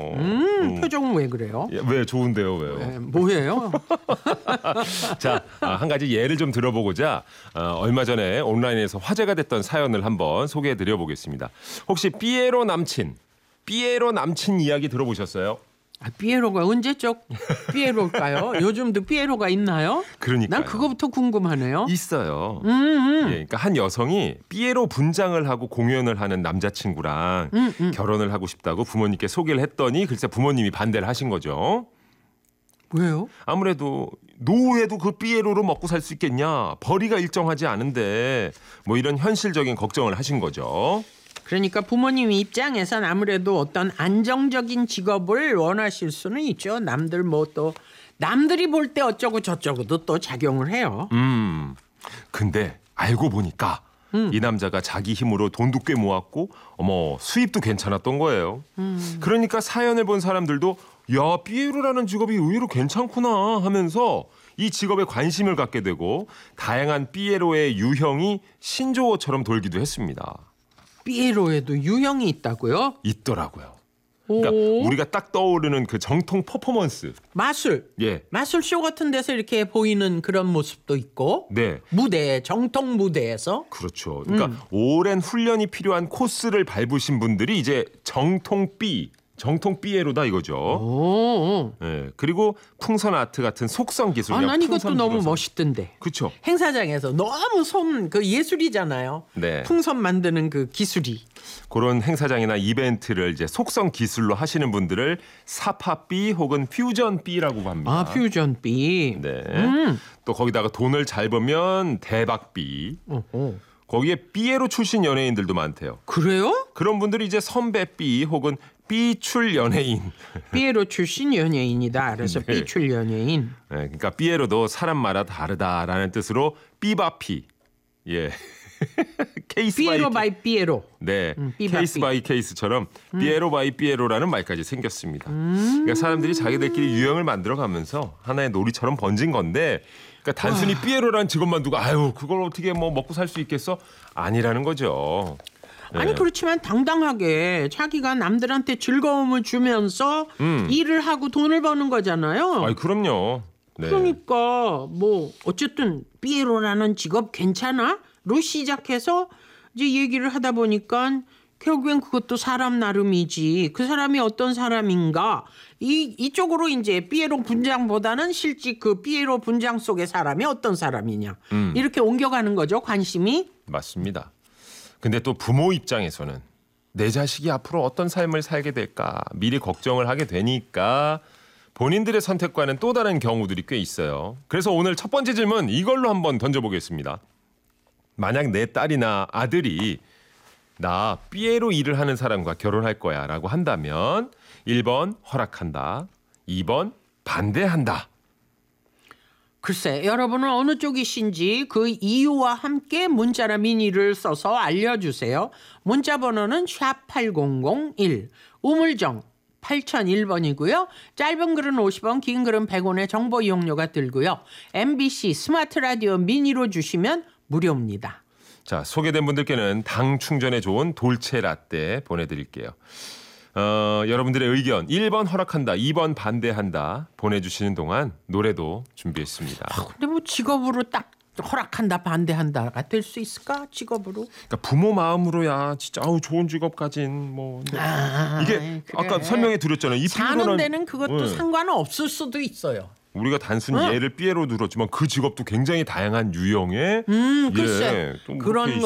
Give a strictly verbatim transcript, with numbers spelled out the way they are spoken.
음, 음. 표정은 왜 그래요? 예, 왜 좋은데요, 왜요? 네, 뭐예요? 자, 아, 한 가지 예를 좀 들어보고자 어, 얼마 전에 온라인에서 화제가 됐던 사연을 한번 소개해드려 보겠습니다. 혹시 삐에로 남친, 삐에로 남친 이야기 들어보셨어요? 아, 삐에로가 언제적 삐에로일까요? 요즘도 삐에로가 있나요? 그러니까요. 난 그거부터 궁금하네요. 있어요. 음, 음. 예, 그러니까 한 여성이 삐에로 분장을 하고 공연을 하는 남자친구랑 음, 음. 결혼을 하고 싶다고 부모님께 소개를 했더니 글쎄 부모님이 반대를 하신 거죠. 왜요? 아무래도 노후에도 그 삐에로로 먹고 살 수 있겠냐. 벌이가 일정하지 않은데 뭐 이런 현실적인 걱정을 하신 거죠. 그러니까 부모님 입장에선 아무래도 어떤 안정적인 직업을 원하실 수는 있죠. 남들 뭐 또 남들이 볼 때 어쩌고 저쩌고도 또 작용을 해요. 음. 근데 알고 보니까 음. 이 남자가 자기 힘으로 돈도 꽤 모았고 어머 수입도 괜찮았던 거예요. 음. 그러니까 사연을 본 사람들도 야 삐에로라는 직업이 의외로 괜찮구나 하면서 이 직업에 관심을 갖게 되고 다양한 삐에로의 유형이 신조어처럼 돌기도 했습니다. 삐에로에도 유형이 있다고요? 있더라고요. 그러니까 오. 우리가 딱 떠오르는 그 정통 퍼포먼스. 마술. 예. 마술쇼 같은 데서 이렇게 보이는 그런 모습도 있고. 네. 무대, 정통 무대에서. 그렇죠. 그러니까 음. 오랜 훈련이 필요한 코스를 밟으신 분들이 이제 정통 삐, 정통 삐에로다 이거죠. 오. 예. 그리고 풍선 아트 같은 속성 기술. 아, 난 이것도 풍선 너무 불어서. 멋있던데. 그렇죠. 행사장에서 너무 손 그 예술이잖아요. 네. 풍선 만드는 그 기술이. 그런 행사장이나 이벤트를 이제 속성 기술로 하시는 분들을 사파삐 혹은 퓨전삐라고 합니다. 아, 퓨전삐. 네. 음. 또 거기다가 돈을 잘 벌면 대박삐. 어허. 거기에 삐에로 출신 연예인들도 많대요. 그래요? 그런 분들이 이제 선배삐 혹은 삐출 연예인. 삐에로 출신 연예인이다. 그래서 네. 삐출 연예인. 네, 그러니까 삐에로도 사람마다 다르다라는 뜻으로 삐바피. 예. 케이스 삐에로 바이 바이 삐에로. 네, 음, 삐바삐. 케이스 바이 케이스처럼 삐에로 바이 삐에로라는 말까지 생겼습니다. 그러니까 사람들이 자기들끼리 유형을 만들어가면서 하나의 놀이처럼 번진 건데, 그러니까 단순히 와. 삐에로라는 직업만 두고 아유 그걸 어떻게 뭐 먹고 살 수 있겠어? 아니라는 거죠. 네. 아니 그렇지만 당당하게 자기가 남들한테 즐거움을 주면서 음. 일을 하고 돈을 버는 거잖아요. 아이 그럼요. 네. 그러니까 뭐 어쨌든 삐에로라는 직업 괜찮아? 로 시작해서 이제 얘기를 하다 보니까 결국엔 그것도 사람 나름이지. 그 사람이 어떤 사람인가? 이 이쪽으로 이제 삐에로 분장보다는 실제 그 삐에로 분장 속의 사람이 어떤 사람이냐. 음. 이렇게 옮겨가는 거죠. 관심이. 맞습니다. 근데 또 부모 입장에서는 내 자식이 앞으로 어떤 삶을 살게 될까 미리 걱정을 하게 되니까 본인들의 선택과는 또 다른 경우들이 꽤 있어요. 그래서 오늘 첫 번째 질문 이걸로 한번 던져보겠습니다. 만약 내 딸이나 아들이 나 삐에로 일을 하는 사람과 결혼할 거야 라고 한다면 일 번 허락한다, 이 번 반대한다. 글쎄 여러분은 어느 쪽이신지 그 이유와 함께 문자나 미니를 써서 알려주세요. 문자 번호는 샵 팔공공일 우물정 팔공공일 번이고요. 짧은 글은 오십 원, 긴 글은 백 원의 정보 이용료가 들고요. 엠비씨 스마트 라디오 미니로 주시면 무료입니다. 자, 소개된 분들께는 당 충전에 좋은 돌체 라떼 보내드릴게요. 어, 여러분들의 의견 일 번 허락한다, 이 번 반대한다 보내주시는 동안 노래도 준비했습니다. 아, 근데 뭐 직업으로 딱 허락한다 반대한다가 될 수 있을까? 직업으로? 그러니까 부모 마음으로야 진짜 아우 좋은 직업 가진 뭐 아, 이게 그래. 아까 설명해 드렸잖아요. 이 사는 삐에로는 데는 그것도 네. 상관은 없을 수도 있어요. 우리가 단순히 어. 얘를 삐에로 들었지만 그 직업도 굉장히 다양한 유형의 음, 예, 글쎄 좀 그런 그렇게